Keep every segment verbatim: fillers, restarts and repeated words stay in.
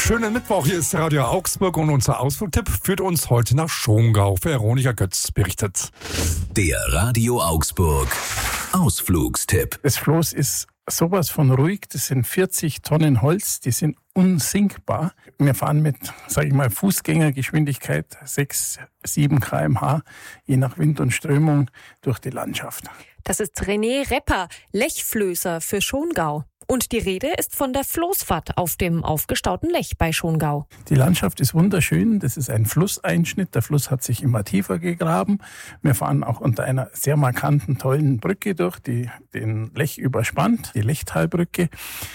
Schönen Mittwoch, hier ist Radio Augsburg und unser Ausflugtipp führt uns heute nach Schongau. Veronika Götz berichtet. Der Radio Augsburg Ausflugstipp. Das Floß ist sowas von ruhig, das sind vierzig Tonnen Holz, die sind unsinkbar. Wir fahren mit, sage ich mal, Fußgängergeschwindigkeit sechs, sieben Kilometer pro Stunde, je nach Wind und Strömung, durch die Landschaft. Das ist René Repper, Lechflößer für Schongau. Und die Rede ist von der Floßfahrt auf dem aufgestauten Lech bei Schongau. Die Landschaft ist wunderschön. Das ist ein Flusseinschnitt. Der Fluss hat sich immer tiefer gegraben. Wir fahren auch unter einer sehr markanten, tollen Brücke durch, die den Lech überspannt, die Lechtalbrücke.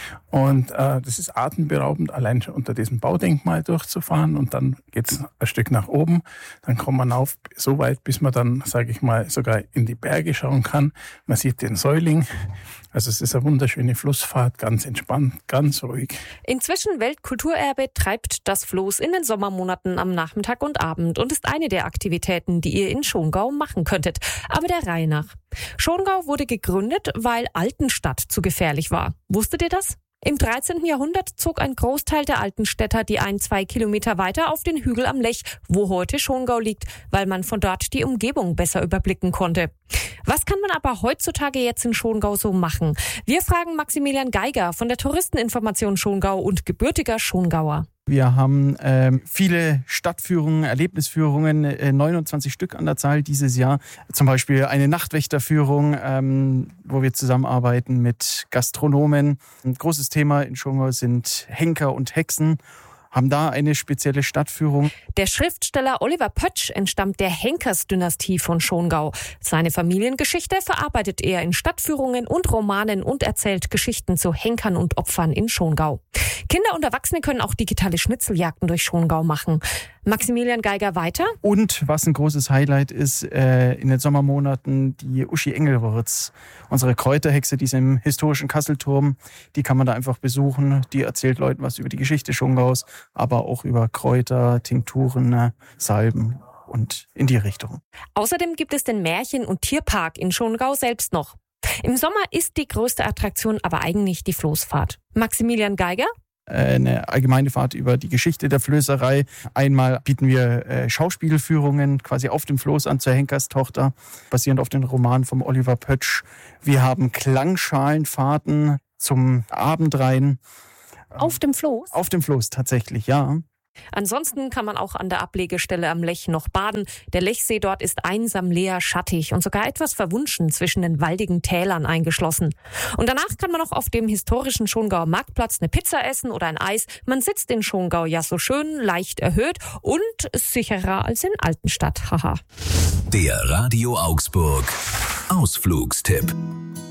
Und äh, das ist atemberaubend, allein schon unter diesem Baudenkmal durchzufahren. Und dann geht's ein Stück nach oben. Dann kommt man auf so weit, bis man dann, sage ich mal, sogar in die Berge schauen kann. Man sieht den Säuling. Also es ist eine wunderschöne Flussfahrt, ganz entspannt, ganz ruhig. Inzwischen Weltkulturerbe treibt das Floß in den Sommermonaten am Nachmittag und Abend und ist eine der Aktivitäten, die ihr in Schongau machen könntet. Aber der Reihe nach. Schongau wurde gegründet, weil Altenstadt zu gefährlich war. Wusstet ihr das? Im dreizehnten Jahrhundert zog ein Großteil der Altenstädter die ein, zwei Kilometer weiter auf den Hügel am Lech, wo heute Schongau liegt, weil man von dort die Umgebung besser überblicken konnte. Was kann man aber heutzutage jetzt in Schongau so machen? Wir fragen Maximilian Geiger von der Touristeninformation Schongau und gebürtiger Schongauer. Wir haben ähm, viele Stadtführungen, Erlebnisführungen, äh, neunundzwanzig Stück an der Zahl dieses Jahr. Zum Beispiel eine Nachtwächterführung, ähm, wo wir zusammenarbeiten mit Gastronomen. Ein großes Thema in Schongau sind Henker und Hexen. Haben da eine spezielle Stadtführung. Der Schriftsteller Oliver Pötsch entstammt der Henkers-Dynastie von Schongau. Seine Familiengeschichte verarbeitet er in Stadtführungen und Romanen und erzählt Geschichten zu Henkern und Opfern in Schongau. Kinder und Erwachsene können auch digitale Schnitzeljagden durch Schongau machen. Maximilian Geiger weiter. Und was ein großes Highlight ist, äh, in den Sommermonaten die Uschi Engelwurz, unsere Kräuterhexe, die ist im historischen Kasselturm. Die kann man da einfach besuchen. Die erzählt Leuten was über die Geschichte Schongaus, aber auch über Kräuter, Tinkturen, Salben und in die Richtung. Außerdem gibt es den Märchen- und Tierpark in Schongau selbst noch. Im Sommer ist die größte Attraktion aber eigentlich die Floßfahrt. Maximilian Geiger? Eine allgemeine Fahrt über die Geschichte der Flößerei. Einmal bieten wir äh, Schauspielführungen quasi auf dem Floß an zur Henkerstochter, basierend auf den Roman von Oliver Pötsch. Wir haben Klangschalenfahrten zum Abendrhein. Auf dem Floß? Auf dem Floß, tatsächlich, ja. Ansonsten kann man auch an der Ablegestelle am Lech noch baden. Der Lechsee dort ist einsam, leer, schattig und sogar etwas verwunschen zwischen den waldigen Tälern eingeschlossen. Und danach kann man auch auf dem historischen Schongauer Marktplatz eine Pizza essen oder ein Eis. Man sitzt in Schongau ja so schön, leicht erhöht und sicherer als in Altenstadt. Haha. Der Radio Augsburg Ausflugstipp.